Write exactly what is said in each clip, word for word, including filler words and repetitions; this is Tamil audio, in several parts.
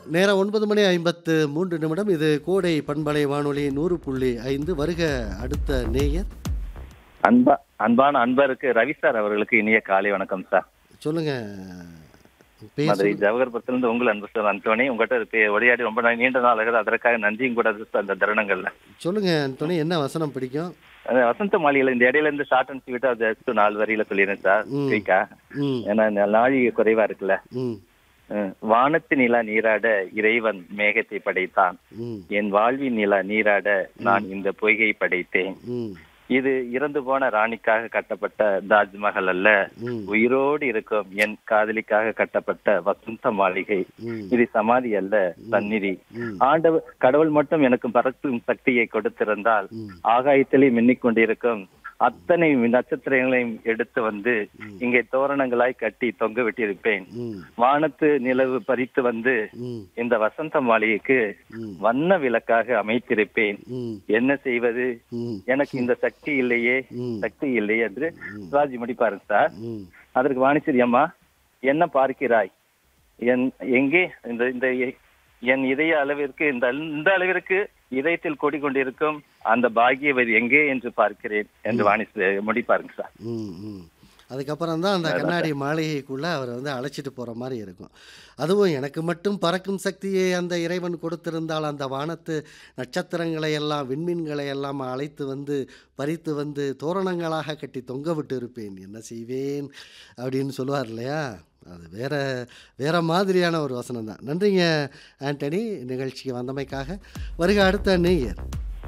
நேரம் ஒன்பது மணி ஐம்பத்து மூன்று நிமிடம். இது கோடை பண்பலை வானொலி நூறு புள்ளி ஐந்து. வருக அடுத்த நேயர். அன்பா அன்பான அன்பருக்கு ரவி சார் அவர்களுக்கு இனிய காலை வணக்கம் சார். சொல்லுங்க. பேர் மதுரை சொல்லுங்க. ஜவஹர்புரத்திலிருந்து உங்கள் அன்பு சார் அந்தோணி. உங்கள்கிட்ட பே- உரையாடி ரொம்ப நாள் நீண்ட நாள் ஆகுது. அதற்காக நன்றியும் கூட சார் அந்த தருணங்கள்ல. சொல்லுங்க அந்தோணி, என்ன வசனம் பிடிக்கும்? அது வசந்த மாளிகையில் இந்த இடையில இருந்து ஷார்ட் அண்ட் ஸ்வீட்டா ஜஸ்ட் நாலு வரியில சொல்லிடுறேன் சார். ம். குயிக்கா ம் ஏன்னா இந்த நாழிகை குறைவா இருக்குல்ல. ம் ம். வானத்து நிலா நீராட இறைவன் மேகத்தை படைத்தான். ம் என் வாழ்வின் நிலா நீராட நான் இந்த பொய்கை படைத்தேன். ம் இது இறந்து போன ராணிக்காக கட்டப்பட்ட தாஜ்மஹல் அல்ல, ம் உயிரோடு இருக்கும் என் காதலிக்காக கட்டப்பட்ட வசந்த மாளிகை. ம் இது சமாதி அல்ல, சந்நிதி. ம் ஆண்டவர் கடவுள் மட்டும் எனக்கு பறக்கும் சக்தியை கொடுத்திருந்தால் ம் ஆகாயத்திலே மின்னிக் கொண்டிருக்கும் அத்தனை நட்சத்திரங்களையும் எடுத்து வந்து ம். இங்கே தோரணங்களாய் கட்டி தொங்க விட்டிருப்பேன். ம் வானத்து நிலவு பறித்து வந்து ம் இந்த வசந்த மாளிகைக்கு ம் வண்ண விளக்காக அமைத்திருப்பேன். ம் என்ன செய்வது, ம் எனக்கு இந்த சக்தி இல்லையே, ம் சக்தி இல்லையே என்று ம். சிவாஜி முடிப்பாரு சார். ம் அதற்கு வாணிஸ்வரி அம்மா, என்ன பார்க்கிறாய், என் எங்கே இந்த இந்த என் இதய அளவிற்கு இந்த இந்த அளவிற்கு இதயத்தில் கூடிக்கொண்டிருக்கும் அந்த பாகியவதி எங்கே என்று பார்க்கிறேன் என்று வாணிஸ்வரி முடிப்பாருங்க சார். ம் ம் அதுக்கப்புறம் தான் அந்த அதான் கண்ணாடி சார். மாளிகைக்குள்ளே அவரை வந்து அழைச்சிட்டு போகிற மாதிரி இருக்கும். அதுவும் எனக்கு மட்டும் பறக்கும் சக்தியை அந்த இறைவன் கொடுத்திருந்தால் அந்த வானத்து நட்சத்திரங்களை எல்லாம் விண்மீன்களை எல்லாம் அழைத்து வந்து பறித்து வந்து தோரணங்களாக கட்டி தொங்க விட்டு இருப்பேன், என்ன செய்வேன் அப்படின்னு சொல்லுவார் இல்லையா. அது வேற வேற மாதிரியான ஒரு வசனம் தான். நன்றிங்க ஆண்டனி, நிகழ்ச்சிக்கு வந்தமைக்காக. வருக அடுத்த நேயர்.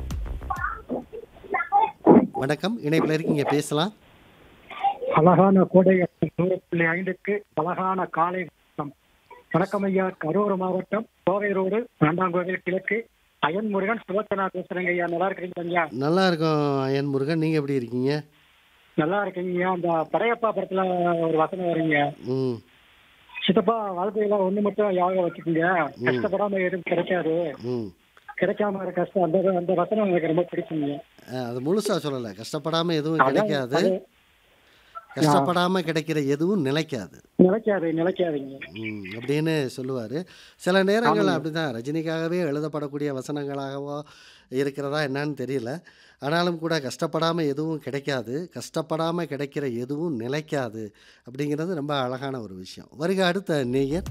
வணக்கம், இணைப்பில் இருக்கீங்க, பேசலாம். அழகான கோடை நூறு புள்ளி ஐந்துக்கு அழகான காலை வணக்கம். வணக்கம் ஐயா. கரூர் மாவட்டம் கோவை ரோடு ரெண்டாங்கோவில் கிழக்கு அயன் முருகன் சுலோச்சனா பேசுறேங்க ஐயா. நல்லா இருக்கிறீங்க ஐயா? நல்லா இருக்கும் அயன் முருகன், நீங்கள் எப்படி இருக்கீங்க? நல்லா இருக்கீங்க ஐயா. அந்த படையப்பா படத்துல ஒரு வசனம் வருங்க, ம் சித்தப்பா வாழ்க்கையில ஒண்ணு மட்டும் ஞாபகம் வச்சுக்கோங்க, ம் கஷ்டப்படாம எதுவும் கிடைக்காது, ம் கிடைக்காம இருக்க கஷ்டம். அந்த அந்த வசனம் எனக்கு ரொம்ப பிடிக்குங்க. அஹ், அது முழுசாக சொல்லலை. கஷ்டப்படாமல் எதுவும் அதான் கிடைக்காது, அது ஆ, கஷ்டப்படாமல் கிடைக்கிற எதுவும் நிலைக்காது. நிலைக்காது நிலைக்காதுங்க. ம் அப்படின்னு சொல்லுவார். சில நேரங்கள் ஆமாங்க. அப்படி தான் ரஜினிக்காகவே எழுதப்படக்கூடிய வசனங்களாகவோ இருக்கிறதா என்னன்னு தெரியல. ஆனாலும் கூட கஷ்டப்படாமல் எதுவும் கிடைக்காது, கஷ்டப்படாமல் கிடைக்கிற எதுவும் நிலைக்காது அப்படிங்கிறது ரொம்ப அழகான ஒரு விஷயம். வருக அடுத்த நேயர்.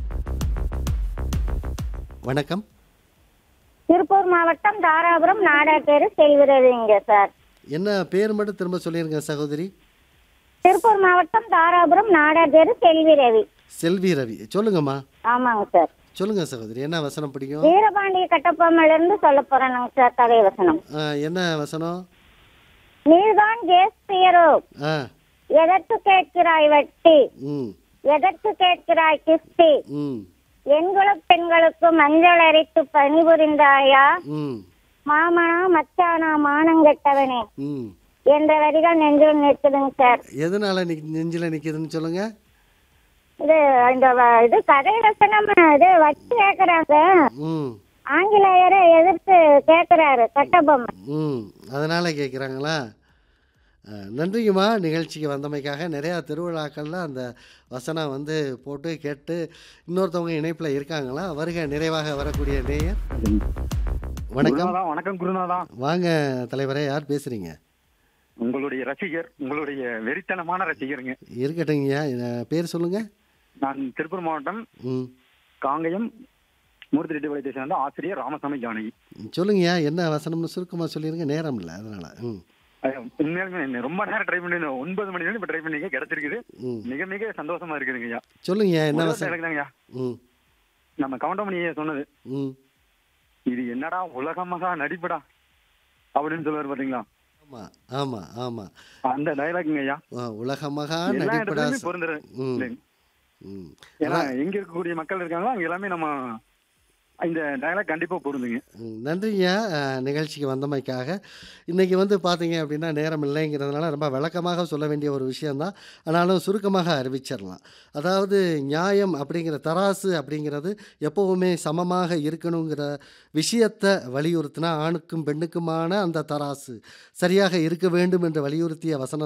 வணக்கம். திருப்பூர் மாவட்டம் தாராபுரம் நாடாத்தேரு செல்விரவிங்க சார். என்ன பேர் மட்டும் திரும்ப சொல்லிருங்க சகோதரி. திருப்பூர் மாவட்டம் தாராபுரம் நாடாத்தேரு செல்வி ரவி. செல்வி ரவி, சொல்லுங்கம்மா. ஆமாங்க சார். சொல்லுங்க சகோதரி, என்ன வசனம் பிடிக்கும்? வீரபாண்டிய கட்டபொம்மன்ல இருந்து சொல்ல போறேங்க சார் கதை வசனம். ஆ, என்ன வசனம்? நீர்தான் கேஸ்பியரோ, ஆ எதற்கு கேட்கிறாய் வட்டி, ம் எதற்கு கேட்கிறாய் கிஸ்தி, ம் எண்களும் பெண்களுக்கு மஞ்சள் அரைத்து பணிபுரிந்தாயா, ம் மாமனா மச்சானா மானங்கெட்டவனே ம் என்ற வரிகள் நெஞ்சில் நிற்குதுங்க சார். எதனால நிக் நெஞ்சில் நிற்கிதுன்னு சொல்லுங்க. இது இந்த வ- இது கதை வசனம் இது வச்சு கேட்கறாங்க. ம் ஆங்கிலேயரை எதிர்த்து கேட்கிறாரு கட்டபொம்மன். ம் அதனால் கேட்குறாங்களா? நன்றிங்கம்மா, நிகழ்ச்சிக்கு வந்தமைக்காக. நிறையா திருவிழாக்களில் அந்த வசனம் வந்து போட்டு கேட்டு இன்னொருத்தவங்க இணைப்பில் இருக்காங்களா? வருக நிறைவாக வரக்கூடிய நேயர். வணக்கம். குருநாதா, வணக்கம் குருநாதா. வாங்க தலைவரே, யார் பேசுகிறீங்க? உங்களுடைய ரசிகர், உங்களுடைய வெறித்தனமான ரசிகருங்க. இருக்கட்டுங்கய்யா, அஹ், பேர் சொல்லுங்கள். நான் திருப்பூர் மாவட்டம் ம் காங்கயம் மூர்த்தி ரெட்டி பாளையத்தை சேர்ந்த ஆசிரியர் ராமசாமி ஜானகி. சொல்லுங்கய்யா, என்ன வசனம்னு சுருக்கமாக சொல்லிடுங்க, நேரம் இல்லை அதனால். ம் அஹ் உண்மையாலுமே என்ன ரொம்ப நேரம் ட்ரை பண்ணி ஒன்பது மணி நேரம் இப்ப ட்ரை பண்ணி கிடைச்சிருக்குது. ம் மிக மிக சந்தோஷமா இருக்குதுங்க ஐயா. சொல்லுங்கய்யா, என்ன முதல்ல வசனம்? எனக்கு தாங்கய்யா, ம் நம்ம கவுண்டமணி ஐயா சொன்னது, ம் இது என்னடா உலகமகா நடிப்புடா அப்படின்னு சொல்லுவார் பாத்தீங்களா, ஆமாம் ஆமாம் ஆமாம். அந்த டயலாக்குங்க ஐயா. உலகமகா எல்லா நடிப்படா. இடத்துலயுமே பொருந்துரு. ம் ம் ஏன்னா அதான். எங்க இருக்கக்கூடிய மக்கள் இருக்காங்களோ அங்க எல்லாமே நம்ம இந்த டயலாக் கண்டிப்பா பொருந்துங்க. ம், நன்றிங்க அஹ், நிகழ்ச்சிக்கு வந்தமைக்காக. இன்றைக்கி வந்து பார்த்தீங்க அப்படின்னா நேரம் இல்லைங்கிறதுனால ரொம்ப விளக்கமாக சொல்ல வேண்டிய ஒரு விஷயந்தான். ஆனாலும் சுருக்கமாக அறிவிச்சிடலாம். அதாவது நியாயம் அப்படிங்கிற தராசு அப்படிங்கிறது எப்போவுமே சமமாக இருக்கணுங்கிற விஷயத்தை வலியுறுத்தினா, ஆணுக்கும் பெண்ணுக்குமான அந்த தராசு சரியாக இருக்க வேண்டும் என்று வலியுறுத்திய வசனம்